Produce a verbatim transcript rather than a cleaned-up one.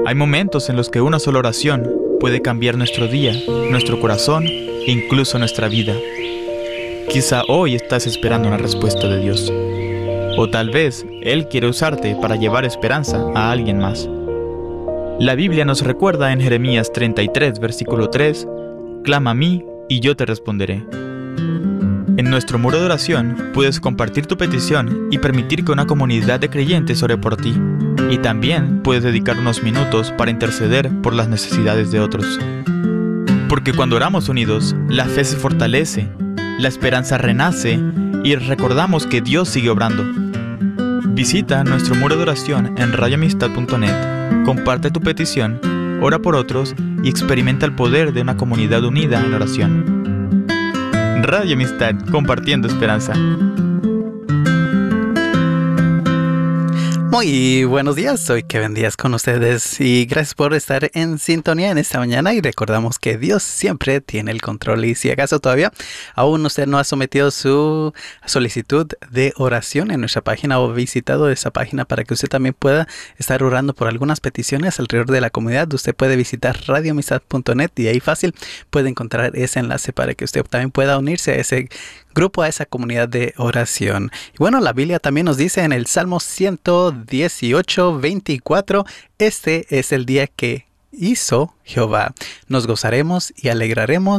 Hay momentos en los que una sola oración puede cambiar nuestro día, nuestro corazón e incluso nuestra vida. Quizá hoy estás esperando una respuesta de Dios. O tal vez Él quiere usarte para llevar esperanza a alguien más. La Biblia nos recuerda en Jeremías treinta y tres, versículo tres, «Clama a mí y yo te responderé». En nuestro muro de oración puedes compartir tu petición y permitir que una comunidad de creyentes ore por ti. Y también puedes dedicar unos minutos para interceder por las necesidades de otros. Porque cuando oramos unidos, la fe se fortalece, la esperanza renace y recordamos que Dios sigue obrando. Visita nuestro muro de oración en radio amistad punto net, comparte tu petición, ora por otros y experimenta el poder de una comunidad unida en oración. Radio Amistad, compartiendo esperanza. Muy buenos días, soy Kevin Díaz con ustedes y gracias por estar en sintonía en esta mañana y recordamos que Dios siempre tiene el control y si acaso todavía aún usted no ha sometido su solicitud de oración en nuestra página o visitado esa página para que usted también pueda estar orando por algunas peticiones alrededor de la comunidad, usted puede visitar radio amistad punto net y ahí fácil puede encontrar ese enlace para que usted también pueda unirse a ese grupo, a esa comunidad de oración. Y bueno, la Biblia también nos dice en el Salmo ciento dieciocho, veinticuatro, este es el día que hizo Jehová. Nos gozaremos y alegraremos